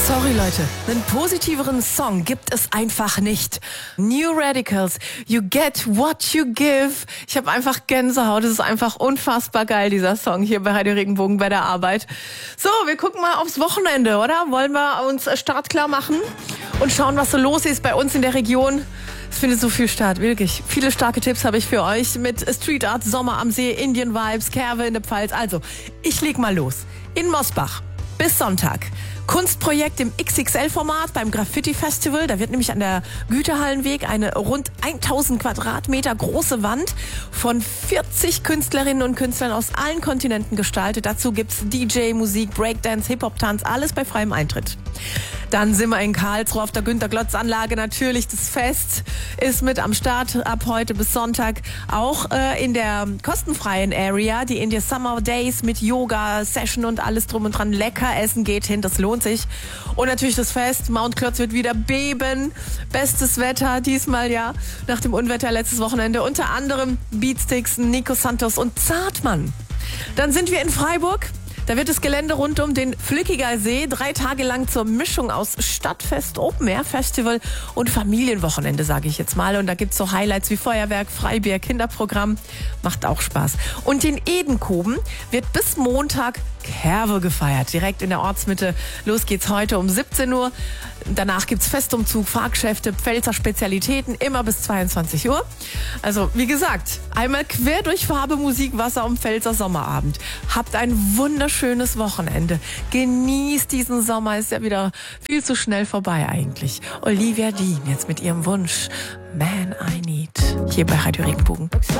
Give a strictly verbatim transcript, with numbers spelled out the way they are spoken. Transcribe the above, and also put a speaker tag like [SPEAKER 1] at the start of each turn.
[SPEAKER 1] Sorry Leute, einen positiveren Song gibt es einfach nicht. New Radicals, You Get What You Give. Ich habe einfach Gänsehaut, es ist einfach unfassbar geil, dieser Song hier bei Radio Regenbogen bei der Arbeit. So, wir gucken mal aufs Wochenende, oder? Wollen wir uns startklar machen und schauen, was so los ist bei uns in der Region? Es findet so viel statt, wirklich. Viele starke Tipps habe ich für euch mit Street Art, Sommer am See, Indian Vibes, Kerwe in der Pfalz. Also, ich leg mal los. In Mosbach bis Sonntag. Kunstprojekt im X X L-Format beim Graffiti-Festival. Da wird nämlich an der Güterhallenweg eine rund tausend Quadratmeter große Wand von vierzig Künstlerinnen und Künstlern aus allen Kontinenten gestaltet. Dazu gibt's D J, Musik, Breakdance, Hip-Hop-Tanz, alles bei freiem Eintritt. Dann sind wir in Karlsruhe auf der Günter-Glotz-Anlage. Natürlich, das Fest ist mit am Start ab heute bis Sonntag. Auch äh, in der kostenfreien Area, die India Summer Days mit Yoga, Session und alles drum und dran. Lecker essen geht hin, das lohnt sich. Und natürlich das Fest. Mount Klotz wird wieder beben. Bestes Wetter diesmal, ja, nach dem Unwetter letztes Wochenende. Unter anderem Beatsticks, Nico Santos und Zartmann. Dann sind wir in Freiburg. Da wird das Gelände rund um den Flückiger See drei Tage lang zur Mischung aus Stadtfest, Open Air Festival und Familienwochenende, sage ich jetzt mal. Und da gibt's so Highlights wie Feuerwerk, Freibier, Kinderprogramm. Macht auch Spaß. Und in Edenkoben wird bis Montag Kerwe gefeiert, direkt in der Ortsmitte. Los geht's heute um siebzehn Uhr. Danach gibt's Festumzug, Fahrgeschäfte, Pfälzer Spezialitäten, immer bis zweiundzwanzig Uhr. Also, wie gesagt, einmal quer durch Farbe, Musik, Wasser und Pfälzer Sommerabend. Habt ein wunderschönes Wochenende. Genießt diesen Sommer, ist ja wieder viel zu schnell vorbei eigentlich. Olivia Dean jetzt mit ihrem Wunsch Man I Need hier bei Radio Regenbogen.